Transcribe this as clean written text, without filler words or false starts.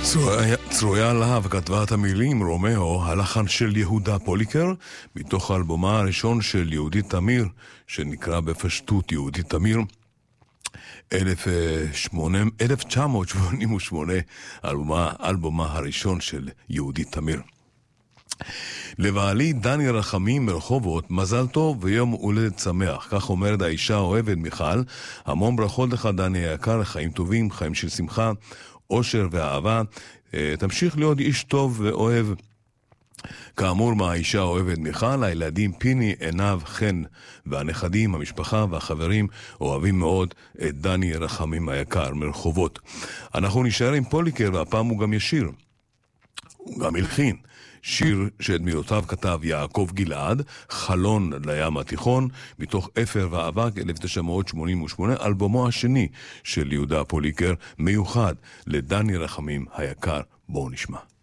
צרויה להב כתבה את המילים רומאו, הלחן של יהודה פוליקר, מתוך האלבומה הראשון של יהודית תמיר, שנקרא בפשטות יהודית תמיר, 1988, האלבומה הראשון של יהודית תמיר. לבעלי דני רחמים מרחובות, מזל טוב ויום הולדת שמח. כך אומרת האישה האוהבת מיכל. המון ברכות לך דני היקר, חיים טובים, חיים של שמחה, אושר ואהבה. תמשיך להיות איש טוב ואוהב. כאמור, מהאישה האוהבת מיכל, הילדים פיני, עיניו, חן והנכדים, המשפחה והחברים אוהבים מאוד את דני רחמים היקר מרחובות. אנחנו נשאר עם פוליקר, והפעם הוא גם ישיר, הוא גם הלחין שיר שאת מילותיו כתב יעקב גלעד, חלון לים התיכון, מתוך אפר ואבק 1988, אלבומו השני של יהודה פוליקר, מיוחד לדני רחמים היקר. בואו נשמע.